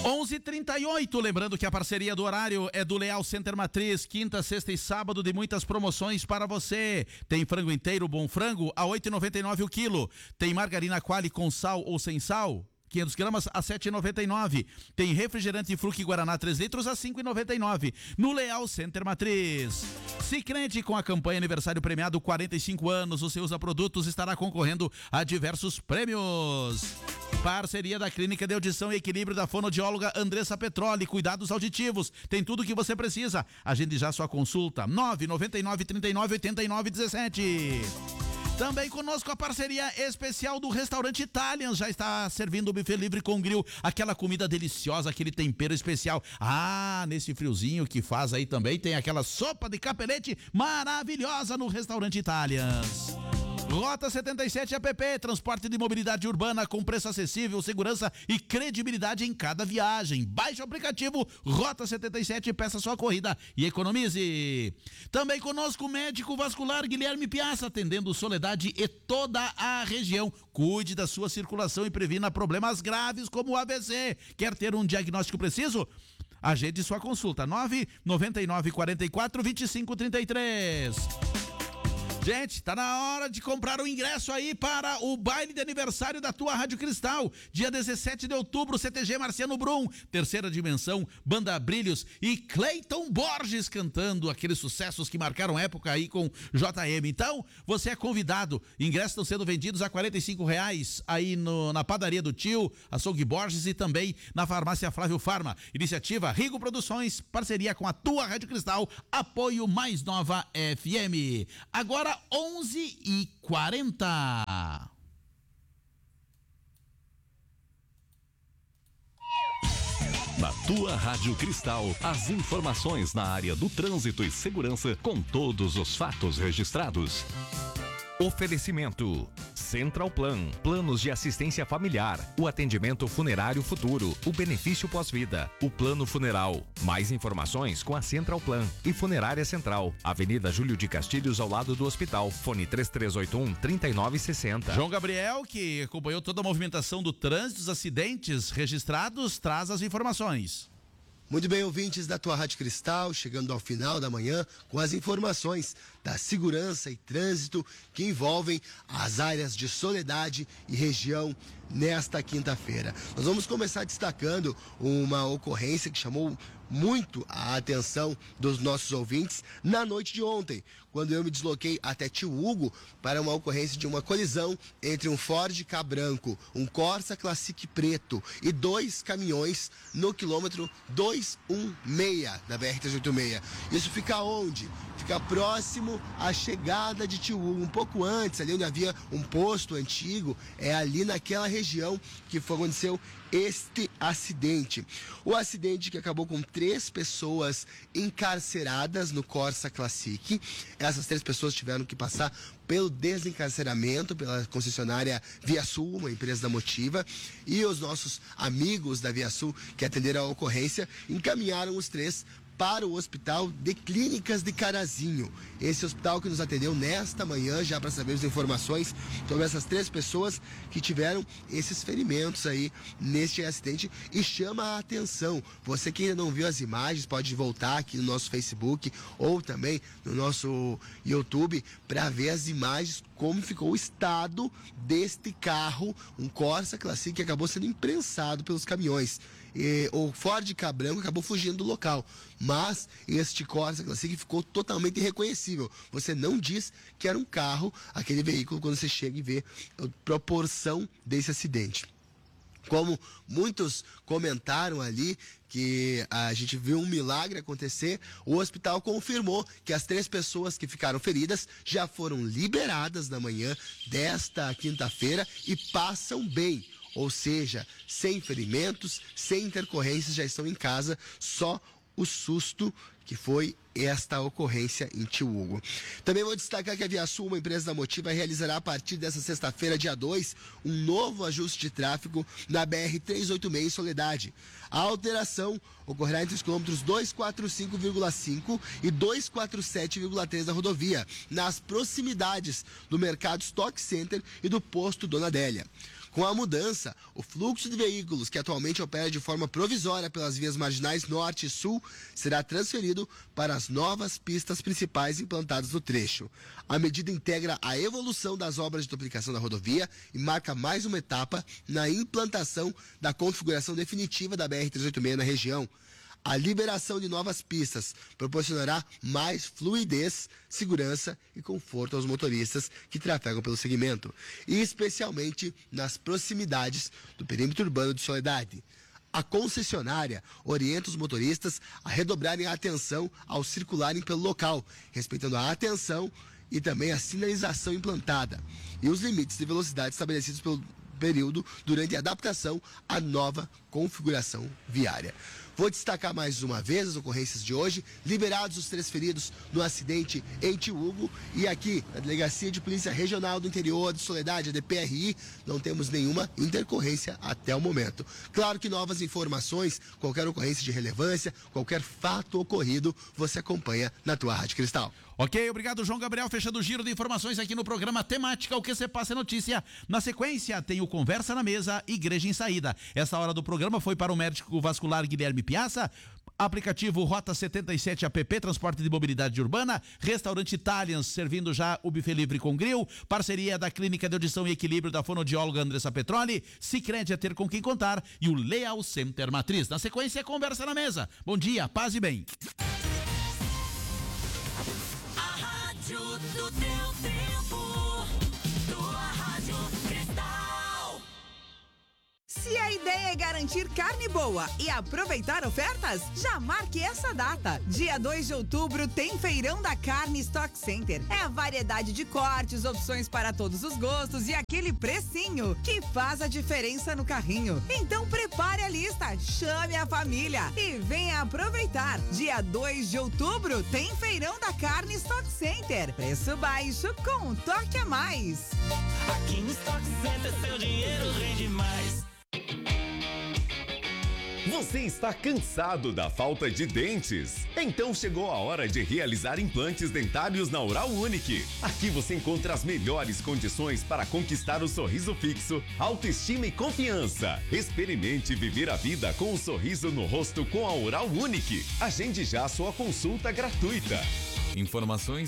11h38, lembrando que a parceria do horário é do Leal Center Matriz, quinta, sexta e sábado de muitas promoções para você. Tem frango inteiro, bom frango, a R$ 8,99 o quilo. Tem margarina Qualy com sal ou sem sal, 500 gramas a R$ 7,99. Tem refrigerante Fruc Guaraná 3 litros a R$ 5,99. No Leal Center Matriz. Sicredi, com a campanha aniversário premiado 45 anos, você usa produtos, estará concorrendo a diversos prêmios. Parceria da Clínica de Audição e Equilíbrio da fonoaudióloga Andressa Petroli, cuidados auditivos, tem tudo o que você precisa. Agende já sua consulta, 999398917. Também conosco a parceria especial do Restaurante Italian, já está servindo o buffet livre com grill, aquela comida deliciosa, aquele tempero especial. Nesse friozinho que faz aí também, tem aquela sopa de capelete maravilhosa no Restaurante Italian. Rota 77 app, transporte de mobilidade urbana com preço acessível, segurança e credibilidade em cada viagem. Baixe o aplicativo Rota 77 e peça sua corrida e economize. Também conosco o médico vascular Guilherme Piazza, atendendo Soledade e toda a região. Cuide da sua circulação e previna problemas graves como o AVC. Quer ter um diagnóstico preciso? Agende sua consulta, 999442533. Gente, tá na hora de comprar o ingresso aí para o baile de aniversário da tua Rádio Cristal, dia 17 de outubro, CTG Marciano Brum, Terceira Dimensão, Banda Brilhos e Cleiton Borges cantando aqueles sucessos que marcaram época aí com JM. Então, você é convidado. Ingressos estão sendo vendidos a R$45 aí na padaria do tio, Açougue Borges, e também na farmácia Flávio Farma. Iniciativa Rigo Produções, parceria com a tua Rádio Cristal, apoio Mais Nova FM. Agora 11h40. Na tua Rádio Cristal, as informações na área do trânsito e segurança com todos os fatos registrados. Oferecimento Central Plan, planos de assistência familiar, o atendimento funerário futuro, o benefício pós-vida, o plano funeral. Mais informações com a Central Plan e Funerária Central, Avenida Júlio de Castilhos, ao lado do hospital. Fone 3381-3960. João Gabriel, que acompanhou toda a movimentação do trânsito, dos acidentes registrados, traz as informações. Muito bem, ouvintes da tua Rádio Cristal, chegando ao final da manhã com as informações da segurança e trânsito que envolvem as áreas de Soledade e região nesta quinta-feira. Nós vamos começar destacando uma ocorrência que chamou muito a atenção dos nossos ouvintes na noite de ontem, quando eu me desloquei até Tio Hugo para uma ocorrência de uma colisão entre um Ford Ka branco, um Corsa Classic preto e dois caminhões no quilômetro 216 da BR-386. Isso fica onde? Fica próximo à chegada de Tio Hugo, um pouco antes, ali onde havia um posto antigo, é ali naquela região que aconteceu este acidente. O acidente que acabou com 3 pessoas encarceradas no Corsa Classic. Essas 3 pessoas tiveram que passar pelo desencarceramento pela concessionária Via Sul, uma empresa da Motiva, e os nossos amigos da Via Sul que atenderam a ocorrência encaminharam os 3 para o Hospital de Clínicas de Carazinho. Esse hospital que nos atendeu nesta manhã, já para saber as informações sobre essas 3 pessoas que tiveram esses ferimentos aí neste acidente. E chama a atenção, você que ainda não viu as imagens, pode voltar aqui no nosso Facebook ou também no nosso YouTube para ver as imagens, como ficou o estado deste carro, um Corsa Classic que acabou sendo imprensado pelos caminhões. O Ford Ka branco acabou fugindo do local, mas este Corsa Classic ficou totalmente irreconhecível. Você não diz que era um carro, aquele veículo, quando você chega e vê a proporção desse acidente. Como muitos comentaram ali que a gente viu um milagre acontecer, o hospital confirmou que as 3 pessoas que ficaram feridas já foram liberadas na manhã desta quinta-feira e passam bem. Ou seja, sem ferimentos, sem intercorrências, já estão em casa, só o susto que foi esta ocorrência em Tio Hugo. Também vou destacar que a Via Sul, uma empresa da Motiva, realizará a partir desta sexta-feira, dia 2, um novo ajuste de tráfego na BR-386 em Soledade. A alteração ocorrerá entre os quilômetros 245,5 e 247,3 da rodovia, nas proximidades do Mercado Stock Center e do posto Dona Adélia. Com a mudança, o fluxo de veículos que atualmente opera de forma provisória pelas vias marginais norte e sul será transferido para as novas pistas principais implantadas no trecho. A medida integra a evolução das obras de duplicação da rodovia e marca mais uma etapa na implantação da configuração definitiva da BR-386 na região. A liberação de novas pistas proporcionará mais fluidez, segurança e conforto aos motoristas que trafegam pelo segmento, e especialmente nas proximidades do perímetro urbano de Soledade. A concessionária orienta os motoristas a redobrarem a atenção ao circularem pelo local, respeitando a atenção e também a sinalização implantada e os limites de velocidade estabelecidos pelo período durante a adaptação à nova configuração viária. Vou destacar mais uma vez as ocorrências de hoje. Liberados os 3 feridos no acidente em Tiúgo. E aqui, na Delegacia de Polícia Regional do Interior de Soledade, a DPRI, não temos nenhuma intercorrência até o momento. Claro que novas informações, qualquer ocorrência de relevância, qualquer fato ocorrido, você acompanha na tua Rádio Cristal. Ok, obrigado, João Gabriel, fechando o giro de informações aqui no programa Temática, o que você passa é notícia. Na sequência, tem o Conversa na Mesa, Igreja em Saída. Essa hora do programa foi para o médico vascular Guilherme Piazza, aplicativo Rota 77 app, transporte de mobilidade urbana, restaurante Italians, servindo já o buffet livre com grill, parceria da Clínica de Audição e Equilíbrio da fonoaudióloga Andressa Petroli, Sicredi é ter com quem contar e o Leal Center Matriz. Na sequência, Conversa na Mesa. Bom dia, paz e bem. Do teu tempo, tua Rádio Cristal. Se a ideia é garantir carne boa e aproveitar ofertas, já marque essa data. Dia 2 de outubro tem Feirão da Carne Stock Center. É a variedade de cortes, opções para todos os gostos e aquele precinho que faz a diferença no carrinho. Então prepare a lista, chame a família e venha aproveitar. Dia 2 de outubro tem Feirão da Carne Stock Center. Preço baixo com um toque a mais. Aqui no Stock Center seu dinheiro rende mais. Você está cansado da falta de dentes? Então chegou a hora de realizar implantes dentários na Oral Unique. Aqui você encontra as melhores condições para conquistar o sorriso fixo, autoestima e confiança. Experimente viver a vida com um sorriso no rosto com a Oral Unique. Agende já sua consulta gratuita. Informações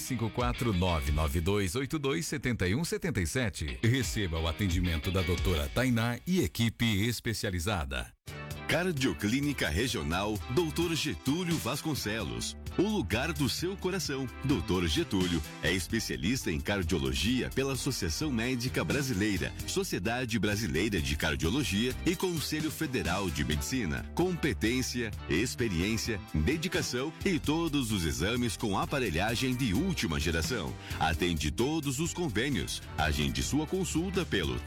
54992827177. Receba o atendimento da doutora Tainá e equipe especializada. Cardioclínica Regional Dr. Getúlio Vasconcelos. O lugar do seu coração. Dr. Getúlio é especialista em cardiologia pela Associação Médica Brasileira, Sociedade Brasileira de Cardiologia e Conselho Federal de Medicina. Competência, experiência, dedicação e todos os exames com aparelhagem de última geração. Atende todos os convênios. Agende sua consulta pelo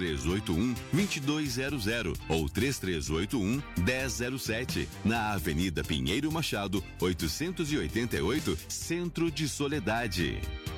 3381-2200 ou 3381-1007, na Avenida Pinheiro Machado, 888, Centro de Soledade.